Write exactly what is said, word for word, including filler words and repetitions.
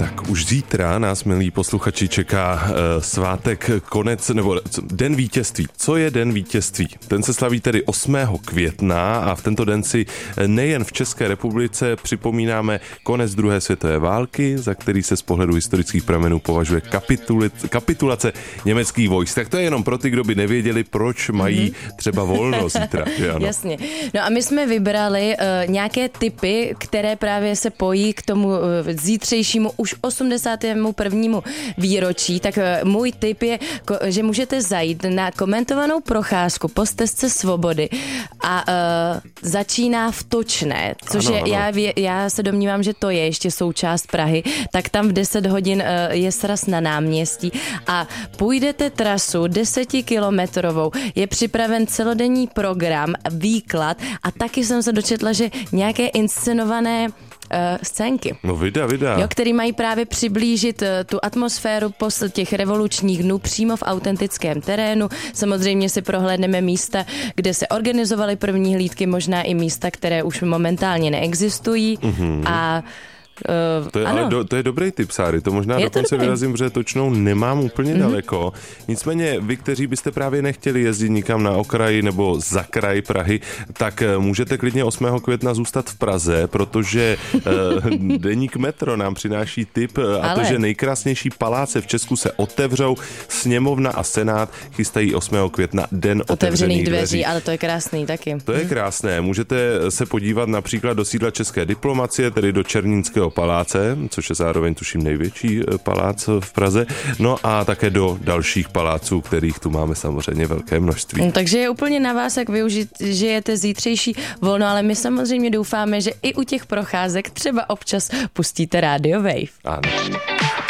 Tak už zítra nás, milí posluchači, čeká uh, svátek, konec, nebo Den vítězství. Co je Den vítězství? Ten se slaví tedy osmého května a v tento den si nejen v České republice připomínáme konec druhé světové války, za který se z pohledu historických pramenů považuje kapitulace, kapitulace německých vojsk. Tak to je jenom pro ty, kdo by nevěděli, proč mají mm-hmm. třeba volno zítra. Jasně. No a my jsme vybrali uh, nějaké tipy, které právě se pojí k tomu uh, zítřejšímu už osmdesátému prvnímu výročí, tak můj tip je, že můžete zajít na komentovanou procházku po stezce Svobody a uh, začíná v Točné, což ano, je, ano. Já, já se domnívám, že to je ještě součást Prahy, tak tam v deset hodin uh, je sraz na náměstí a půjdete trasu desetikilometrovou, je připraven celodenní program, výklad a taky jsem se dočetla, že nějaké inscenované Uh, scénky. No vida, vida. Jo, který mají právě přiblížit uh, tu atmosféru po těch revolučních dnů přímo v autentickém terénu. Samozřejmě si prohlédneme místa, kde se organizovaly první hlídky, možná i místa, které už momentálně neexistují. Mm-hmm. A Uh, to, je, ale do, to je dobrý tip, Sáry, to možná je dokonce to vyrazím, protože Točnou nemám úplně mm-hmm. daleko. Nicméně vy, kteří byste právě nechtěli jezdit nikam na okraji nebo za kraj Prahy, tak můžete klidně osmého května zůstat v Praze, protože uh, deník Metro nám přináší tip a ale... to, že nejkrásnější paláce v Česku se otevřou. Sněmovna a Senát chystají osmého května den otevřených, otevřených dveří. dveří. Ale to je krásný taky. To je krásné. Můžete se podívat například do sídla české diplomacie, tedy do Černínského paláce, což je zároveň tuším největší palác v Praze, no a také do dalších paláců, kterých tu máme samozřejmě velké množství. No, takže je úplně na vás, jak využít, že jete zítřejší volno, ale my samozřejmě doufáme, že i u těch procházek třeba občas pustíte Radio Wave. Ano.